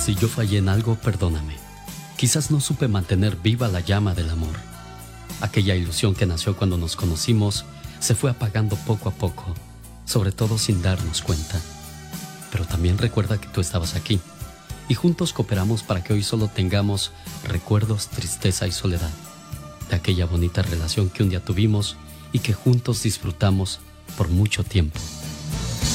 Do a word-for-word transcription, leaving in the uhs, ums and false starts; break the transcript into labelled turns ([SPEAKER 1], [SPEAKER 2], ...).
[SPEAKER 1] Si yo fallé en algo, perdóname. Quizás no supe mantener viva la llama del amor. Aquella ilusión que nació cuando nos conocimos se fue apagando poco a poco, sobre todo sin darnos cuenta. Pero también recuerda que tú estabas aquí y juntos cooperamos para que hoy solo tengamos recuerdos, tristeza y soledad de aquella bonita relación que un día tuvimos y que juntos disfrutamos por mucho tiempo.